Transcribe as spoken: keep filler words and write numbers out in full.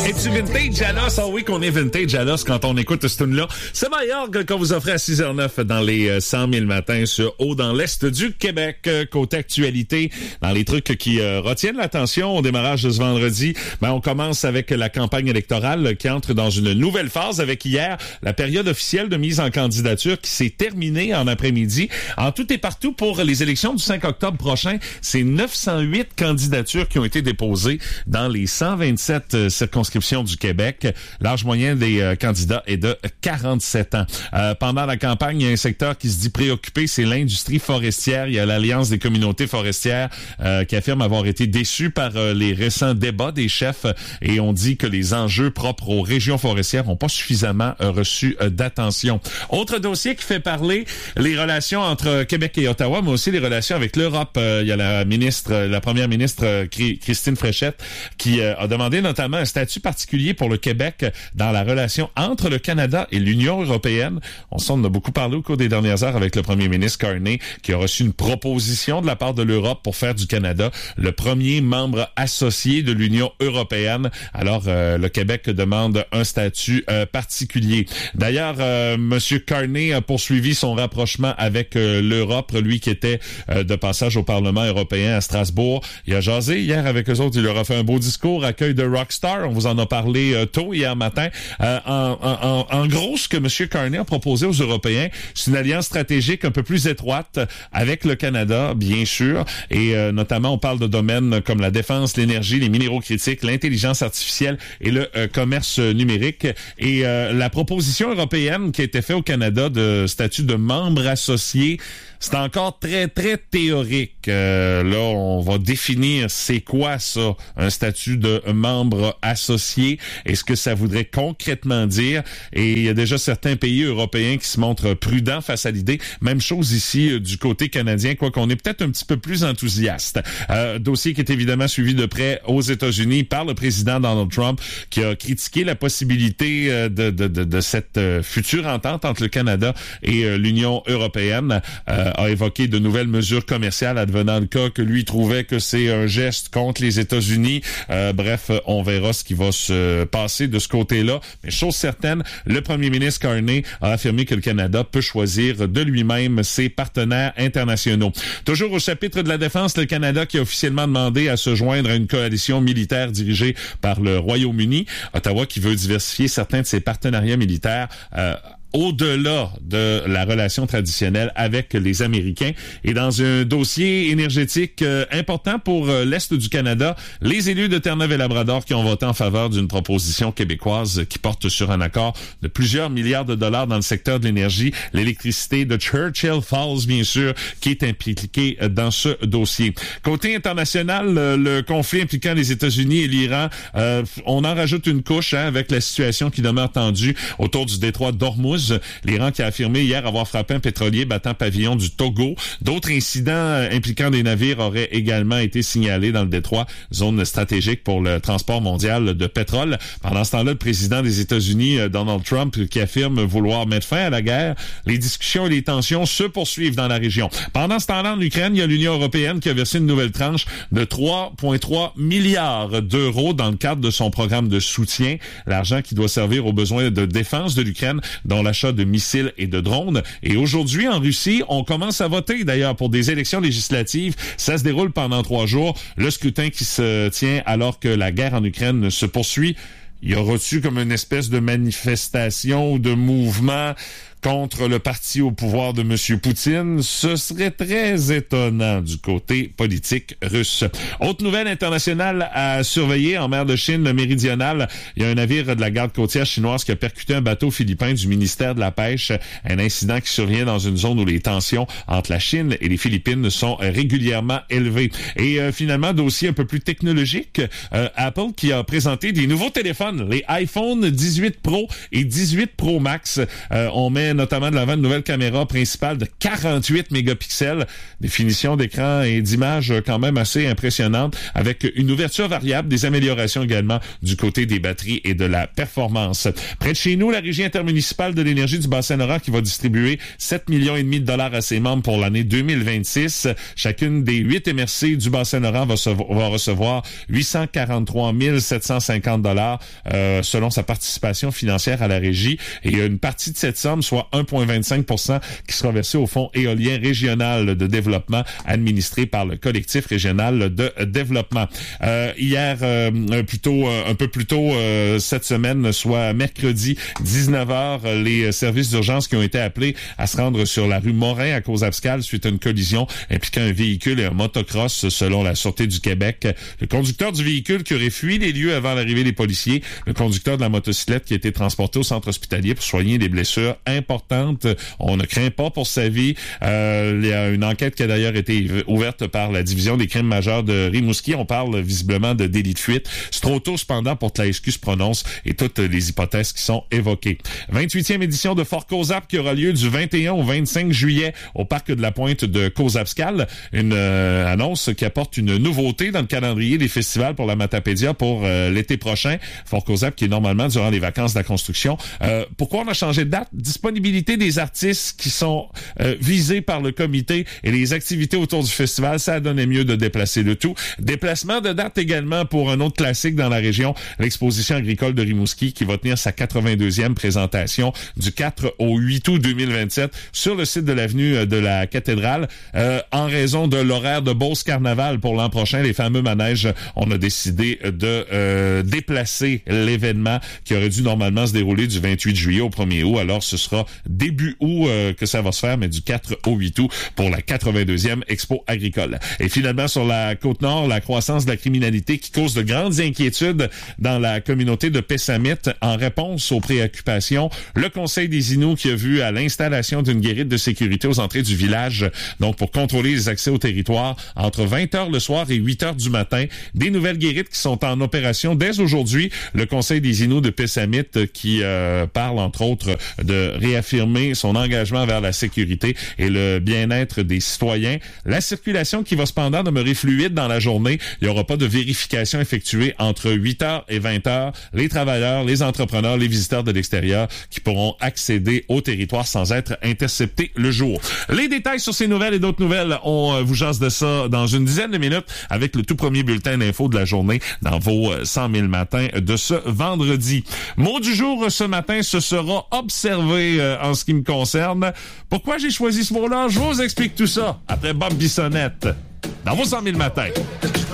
Es-tu vintage à l'os? Ah oui, qu'on est vintage à l'os quand on écoute ce tune-là. C'est Mayorg qu'on vous offrait à six heures neuf dans les cent mille matins sur Haut dans l'Est du Québec. Côté actualité, dans les trucs qui euh, retiennent l'attention au démarrage de ce vendredi, ben, on commence avec la campagne électorale qui entre dans une nouvelle phase avec hier la période officielle de mise en candidature qui s'est terminée en après-midi. En tout et partout pour les élections du cinq octobre prochain, c'est neuf cent huit candidatures qui ont été déposées dans les cent vingt-sept euh, circonscriptions du Québec. L'âge moyen des euh, candidats est de quarante-sept ans. Euh, pendant la campagne, il y a un secteur qui se dit préoccupé, c'est l'industrie forestière. Il y a l'Alliance des communautés forestières euh, qui affirme avoir été déçue par euh, les récents débats des chefs et on dit que les enjeux propres aux régions forestières n'ont pas suffisamment euh, reçu euh, d'attention. Autre dossier qui fait parler, les relations entre Québec et Ottawa, mais aussi les relations avec l'Europe. Euh, il y a la ministre, la première ministre euh, Christine Fréchette qui euh, a demandé notamment un statut particulier pour le Québec dans la relation entre le Canada et l'Union européenne. On s'en a beaucoup parlé au cours des dernières heures avec le premier ministre Carney qui a reçu une proposition de la part de l'Europe pour faire du Canada le premier membre associé de l'Union européenne. Alors, euh, le Québec demande un statut euh, particulier. D'ailleurs, euh, Monsieur Carney a poursuivi son rapprochement avec euh, l'Europe, lui qui était euh, de passage au Parlement européen à Strasbourg. Il a jasé hier avec eux autres, il leur a fait un beau discours, accueil de rockstar. On vous en a parlé euh, tôt hier matin. Euh, en, en, en gros, ce que M. Carney a proposé aux Européens, c'est une alliance stratégique un peu plus étroite avec le Canada, bien sûr, et euh, notamment on parle de domaines comme la défense, l'énergie, les minéraux critiques, l'intelligence artificielle et le euh, commerce numérique. Et euh, la proposition européenne qui a été faite au Canada de statut de membre associé, c'est encore très, très théorique. Euh, là, on va définir c'est quoi ça, un statut de membre associé et ce que ça voudrait concrètement dire. Et il y a déjà certains pays européens qui se montrent prudents face à l'idée. Même chose ici euh, du côté canadien, quoi qu'on est peut-être un petit peu plus enthousiaste. Euh, dossier qui est évidemment suivi de près aux États-Unis par le président Donald Trump qui a critiqué la possibilité euh, de, de, de, de cette euh, future entente entre le Canada et euh, l'Union européenne. Euh, a évoqué de nouvelles mesures commerciales advenant le cas que lui trouvait que c'est un geste contre les États-Unis. Euh, bref, on verra ce qui va se passer de ce côté-là. Mais chose certaine, le premier ministre Carney a affirmé que le Canada peut choisir de lui-même ses partenaires internationaux. Toujours au chapitre de la défense, le Canada qui a officiellement demandé à se joindre à une coalition militaire dirigée par le Royaume-Uni. Ottawa qui veut diversifier certains de ses partenariats militaires euh, au-delà de la relation traditionnelle avec les Américains. Et dans un dossier énergétique euh, important pour euh, l'Est du Canada, les élus de Terre-Neuve et Labrador qui ont voté en faveur d'une proposition québécoise qui porte sur un accord de plusieurs milliards de dollars dans le secteur de l'énergie, l'électricité de Churchill Falls, bien sûr, qui est impliqué dans ce dossier. Côté international, le, le conflit impliquant les États-Unis et l'Iran, euh, on en rajoute une couche hein, avec la situation qui demeure tendue autour du détroit d'Ormuz. L'Iran qui a affirmé hier avoir frappé un pétrolier battant pavillon du Togo. D'autres incidents impliquant des navires auraient également été signalés dans le détroit, zone stratégique pour le transport mondial de pétrole. Pendant ce temps-là, le président des États-Unis, Donald Trump, qui affirme vouloir mettre fin à la guerre, les discussions et les tensions se poursuivent dans la région. Pendant ce temps-là, en Ukraine, il y a l'Union européenne qui a versé une nouvelle tranche de trois virgule trois milliards d'euros dans le cadre de son programme de soutien. L'argent qui doit servir aux besoins de défense de l'Ukraine, dont la l'achat de missiles et de drones. Et aujourd'hui, en Russie, on commence à voter d'ailleurs pour des élections législatives. Ça se déroule pendant trois jours. Le scrutin qui se tient alors que la guerre en Ukraine se poursuit. Il y aura-tu comme une espèce de manifestation ou de mouvement contre le parti au pouvoir de M. Poutine? Ce serait très étonnant du côté politique russe. Autre nouvelle internationale à surveiller en mer de Chine méridionale. Il y a un navire de la garde côtière chinoise qui a percuté un bateau philippin du ministère de la Pêche. Un incident qui survient dans une zone où les tensions entre la Chine et les Philippines sont régulièrement élevées. Et euh, finalement, dossier un peu plus technologique, euh, Apple qui a présenté des nouveaux téléphones, les iPhone dix-huit Pro et dix-huit Pro Max. Euh, on met met notamment de l'avant une nouvelle caméra principale de quarante-huit mégapixels, définition d'écran et d'image quand même assez impressionnante, avec une ouverture variable, des améliorations également du côté des batteries et de la performance. Près de chez nous, la Régie intermunicipale de l'énergie du Bas-Saint-Laurent qui va distribuer sept millions et demi de dollars à ses membres pour l'année deux mille vingt-six. Chacune des huit M R C du Bas-Saint-Laurent va, va recevoir huit cent quarante-trois mille sept cent cinquante dollars euh, selon sa participation financière à la régie. Et une partie de cette somme, soit un virgule vingt-cinq pour cent, qui sera versée au Fonds éolien régional de développement administré par le collectif régional de développement. Euh, hier, euh, plutôt, un peu plus tôt euh, cette semaine, soit mercredi dix-neuf heures, les services d'urgence qui ont été appelés à se rendre sur la rue Morin à Cause-Abscal suite à une collision impliquant un véhicule et un motocross selon la Sûreté du Québec. Le conducteur du véhicule qui aurait fui les lieux avant l'arrivée des policiers, le conducteur de la motocyclette qui a été transporté au centre hospitalier pour soigner des blessures importantes. On ne craint pas pour sa vie. Euh, il y a une enquête qui a d'ailleurs été ouverte par la division des crimes majeurs de Rimouski. On parle visiblement de délit de fuite. C'est trop tôt cependant pour que la S Q se prononce et toutes les hypothèses qui sont évoquées. vingt-huitième édition de Fort Cozap qui aura lieu du vingt et un au vingt-cinq juillet au parc de la Pointe de Cause-Abscal. Une euh, annonce qui apporte une nouveauté dans le calendrier des festivals pour la Matapédia pour euh, l'été prochain. Fort Cozap qui est normalement durant les vacances de la construction. Euh, pourquoi on a changé de date? Disponibilité des artistes qui sont euh, visés par le comité et les activités autour du festival, ça donnait mieux de déplacer le tout. Déplacement de date également pour un autre classique dans la région, l'exposition agricole de Rimouski qui va tenir sa quatre-vingt-deuxième présentation du quatre au huit août deux mille vingt-sept sur le site de l'avenue de la Cathédrale. Euh, en raison de l'horaire de Beauce Carnaval pour l'an prochain, les fameux manèges, on a décidé de euh, déplacer l'événement qui aurait dû normalement se dérouler du vingt-huit juillet au premier août. Alors ce sera début août euh, que ça va se faire, mais du quatre au huit août pour la quatre-vingt-deuxième Expo agricole. Et finalement, sur la Côte-Nord, la croissance de la criminalité qui cause de grandes inquiétudes dans la communauté de Pessamit. En réponse aux préoccupations, le Conseil des Inuits qui a vu à l'installation d'une guérite de sécurité aux entrées du village, donc pour contrôler les accès au territoire, entre vingt heures le soir et huit heures du matin. Des nouvelles guérites qui sont en opération dès aujourd'hui. Le Conseil des Inuits de Pessamit qui euh, parle, entre autres, de réaffirmer son engagement vers la sécurité et le bien-être des citoyens. La circulation qui va cependant demeurer fluide dans la journée. Il n'y aura pas de vérification effectuée entre huit heures et vingt heures. Les travailleurs, les entrepreneurs, les visiteurs de l'extérieur qui pourront accéder au territoire sans être interceptés le jour. Les détails sur ces nouvelles et d'autres nouvelles, on euh, vous jase de ça dans une dizaine de minutes avec le tout premier bulletin d'info de la journée dans vos cent mille matins de ce vendredi. Mot du jour ce matin, ce sera observé euh, en ce qui me concerne. Pourquoi j'ai choisi ce mot-là? Je vous explique tout ça après Bob Bissonnette dans vos cent mille matins.